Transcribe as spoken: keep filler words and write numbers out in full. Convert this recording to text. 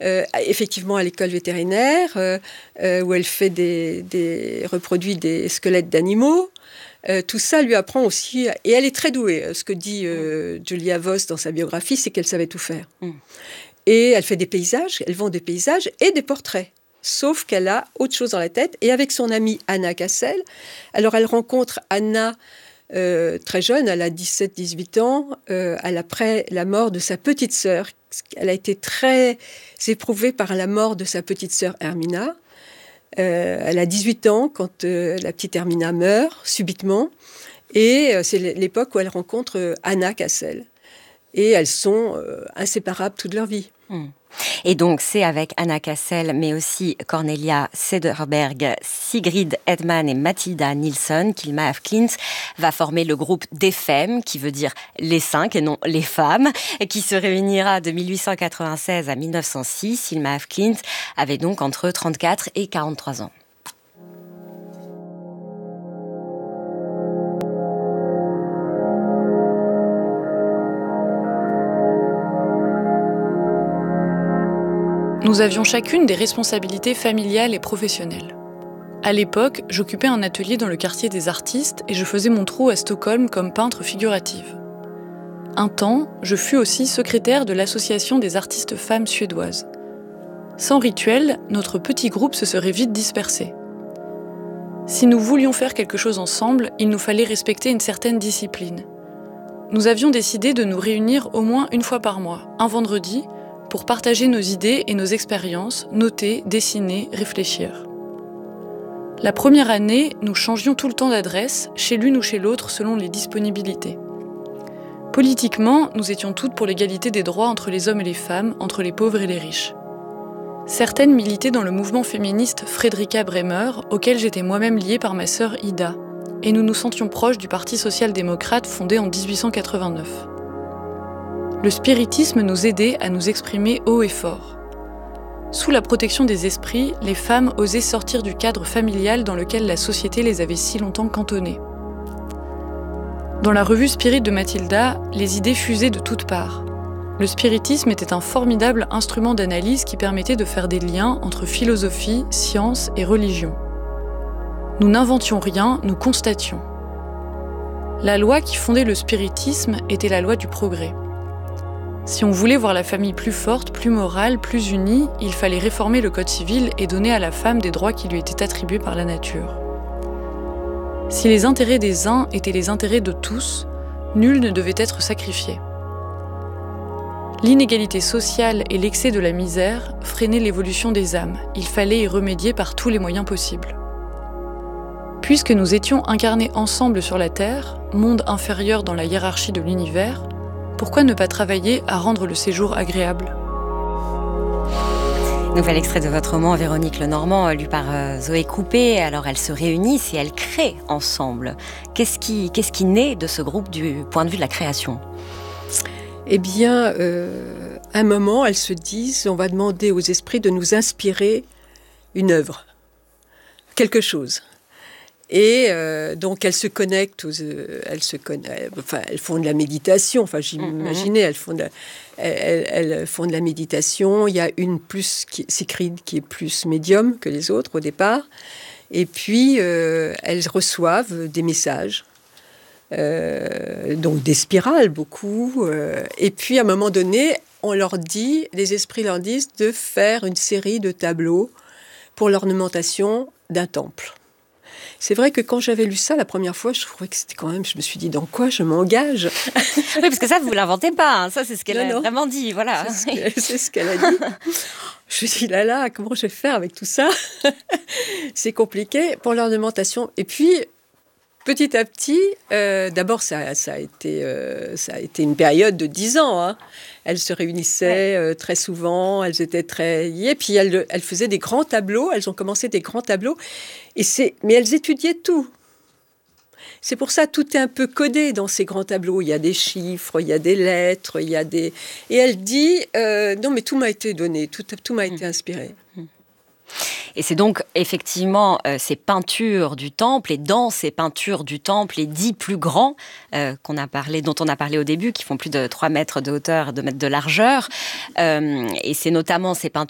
euh, effectivement à l'école vétérinaire, euh, euh, où elle fait des, des, reproduit des squelettes d'animaux. Euh, tout ça lui apprend aussi, et elle est très douée. Ce que dit euh, Julia Voss dans sa biographie, c'est qu'elle savait tout faire. Mm. Et elle fait des paysages, elle vend des paysages et des portraits. Sauf qu'elle a autre chose dans la tête. Et avec son amie Anna Cassel, alors elle rencontre Anna euh, très jeune, elle a dix-sept dix-huit ans, euh, elle, après la mort de sa petite sœur. Elle a été très éprouvée par la mort de sa petite sœur Hermina. Euh, elle a dix-huit ans quand euh, la petite Hermina meurt subitement. Et euh, c'est l'époque où elle rencontre euh, Anna Cassel. Et elles sont euh, inséparables toute leur vie. Mmh. Et donc, c'est avec Anna Cassel, mais aussi Cornelia Cederberg, Sigrid Edman et Mathilda Nilsson qu'Ilma af Klint va former le groupe des Femmes, qui veut dire les cinq et non les femmes, et qui se réunira de mille huit cent quatre-vingt-seize à mille neuf cent six. Ilma af Klint avait donc entre trente-quatre et quarante-trois ans. Nous avions chacune des responsabilités familiales et professionnelles. À l'époque, j'occupais un atelier dans le quartier des artistes et je faisais mon trou à Stockholm comme peintre figurative. Un temps, je fus aussi secrétaire de l'association des artistes femmes suédoises. Sans rituel, notre petit groupe se serait vite dispersé. Si nous voulions faire quelque chose ensemble, il nous fallait respecter une certaine discipline. Nous avions décidé de nous réunir au moins une fois par mois, un vendredi, pour partager nos idées et nos expériences, noter, dessiner, réfléchir. La première année, nous changions tout le temps d'adresse, chez l'une ou chez l'autre selon les disponibilités. Politiquement, nous étions toutes pour l'égalité des droits entre les hommes et les femmes, entre les pauvres et les riches. Certaines militaient dans le mouvement féministe Fredrika Bremer, auquel j'étais moi-même liée par ma sœur Ida, et nous nous sentions proches du Parti social-démocrate fondé en dix-huit cent quatre-vingt-neuf. Le spiritisme nous aidait à nous exprimer haut et fort. Sous la protection des esprits, les femmes osaient sortir du cadre familial dans lequel la société les avait si longtemps cantonnées. Dans la revue Spirit de Mathilda, les idées fusaient de toutes parts. Le spiritisme était un formidable instrument d'analyse qui permettait de faire des liens entre philosophie, science et religion. Nous n'inventions rien, nous constations. La loi qui fondait le spiritisme était la loi du progrès. Si on voulait voir la famille plus forte, plus morale, plus unie, il fallait réformer le code civil et donner à la femme des droits qui lui étaient attribués par la nature. Si les intérêts des uns étaient les intérêts de tous, nul ne devait être sacrifié. L'inégalité sociale et l'excès de la misère freinaient l'évolution des âmes. Il fallait y remédier par tous les moyens possibles. Puisque nous étions incarnés ensemble sur la Terre, monde inférieur dans la hiérarchie de l'univers, pourquoi ne pas travailler à rendre le séjour agréable ? Nouvel extrait de votre roman, Véronique Lenormand, lu par euh, Zoé Coupé. Alors, elles se réunissent et elles créent ensemble. Qu'est-ce qui, qu'est-ce qui naît de ce groupe du point de vue de la création ? Eh bien, euh, à un moment, elles se disent, on va demander aux esprits de nous inspirer une œuvre, quelque chose. Et euh, donc, elles se connectent, aux, euh, elles, se connectent enfin, elles font de la méditation, enfin, j'imaginais, elles font, de, elles, elles font de la méditation. Il y a une plus, qui, Sigrid, qui est plus médium que les autres au départ. Et puis, euh, elles reçoivent des messages, euh, donc des spirales, beaucoup. Euh, et puis, à un moment donné, on leur dit, les esprits leur disent de faire une série de tableaux pour l'ornementation d'un temple. C'est vrai que quand j'avais lu ça la première fois, je trouvais que c'était quand même... Je me suis dit, dans quoi je m'engage ? Oui, parce que ça, vous ne l'inventez pas. Hein. Ça, c'est ce qu'elle non, a non. vraiment dit. Voilà. C'est, ce qu'elle, c'est ce qu'elle a dit. Je me suis dit, là, là, comment je vais faire avec tout ça ? C'est compliqué pour l'ornementation. Et puis, petit à petit, euh, d'abord, ça, ça, a été, euh, ça a été une période de dix ans. Hein. Elles se réunissaient euh, très souvent, elles étaient très... Et puis, elles, elles faisaient des grands tableaux, elles ont commencé des grands tableaux, et c'est... mais elles étudiaient tout. C'est pour ça que tout est un peu codé dans ces grands tableaux. Il y a des chiffres, il y a des lettres, il y a des... Et elle dit, euh, non, mais tout m'a été donné, tout, tout m'a été inspiré. Et c'est donc effectivement euh, ces peintures du temple, et dans ces peintures du temple, les dix plus grands euh, qu'on a parlé, dont on a parlé au début, qui font plus de trois mètres de hauteur, deux mètres de largeur. Euh, et c'est notamment ces peintures